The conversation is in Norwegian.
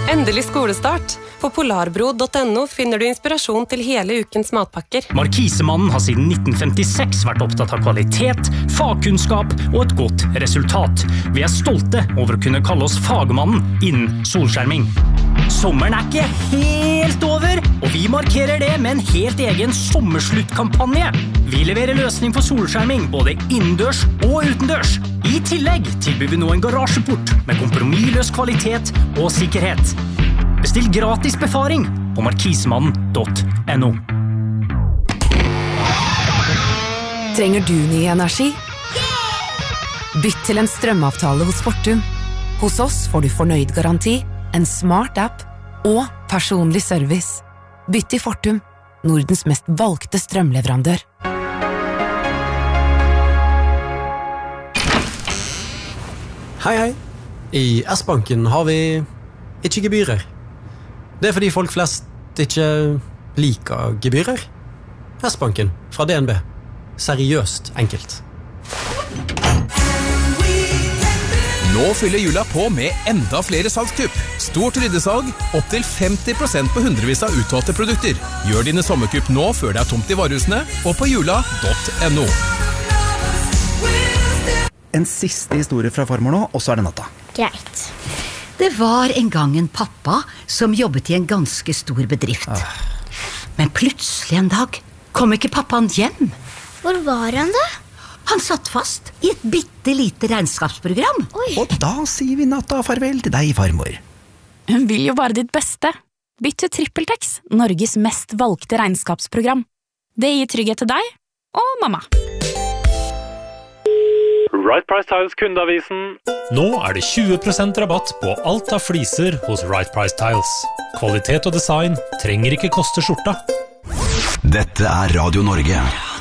Endelig skolestart. På polarbro.no finner du inspirasjon til hele ukens matpakker. Markisemannen har siden 1956 vært opptatt av kvalitet, fagkunnskap og et godt resultat. Vi stolte over å kunne kalle oss fagmannen innen solskjerming. Sommeren ikke helt over, og vi markerer det med en helt egen sommersluttkampanje. Vi leverer løsning for solskjerming både innendørs og utendørs. I tillegg tilbyr vi nå en garasjeport med kompromissløs kvalitet og sikkerhet. Bestill gratis befaring på markisemannen.no. Trenger du ny energi? Bytt til en strømavtale hos Fortum. Hos oss får du fornøyd garanti, en smart app og personlig service. Bytt til Fortum, Nordens mest valgte strømleverandør. Hei. I S-banken har vi ikke gebyrer. Det fordi folk flest ikke liker gebyrer. S-banken fra DNB. Seriøst enkelt. Nå fyller jula på med enda flere salgskupp. Stort ryddesalg, opp til 50% på hundrevis av utvalgte produkter. Gjør dine sommerkupp nå før det tomt i varehusene, og på jula.no. En siste historie fra farmor nå, og så det natta. Greit. Det var en gang en pappa som jobbet i en ganske stor bedrift. Men plutselig en dag kom ikke pappaen hjem. Hvor var han da? Han satt fast i et bittelite regnskapsprogram. Oi. Og da sier vi natta farvel til deg, farmor. Hun vil jo bare ditt beste. Bytt til TrippelTex, Norges mest valgte regnskapsprogram. Det gir trygghet til deg og mamma. Right Price Tiles kundeavisen. Nå det 20% rabatt på alt av fliser hos Right Price Tiles. Kvalitet og design trenger ikke koste skjorta. Dette Radio Norge.